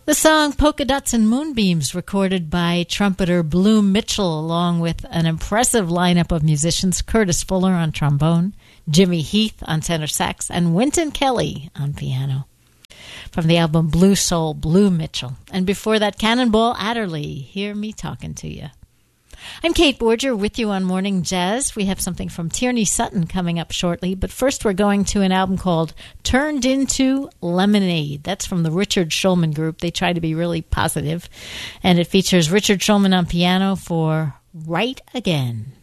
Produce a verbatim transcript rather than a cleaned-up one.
The song Polka Dots and Moonbeams, recorded by trumpeter Blue Mitchell, along with an impressive lineup of musicians: Curtis Fuller on trombone, Jimmy Heath on tenor sax, and Wynton Kelly on piano. From the album Blue Soul, Blue Mitchell. And before that, Cannonball Adderley, Hear Me Talking to You. I'm Kate Borger with you on Morning Jazz. We have something from Tierney Sutton coming up shortly, but first we're going to an album called Turned Into Lemonade. That's from the Richard Shulman Group. They try to be really positive, and it features Richard Shulman on piano for Right Again.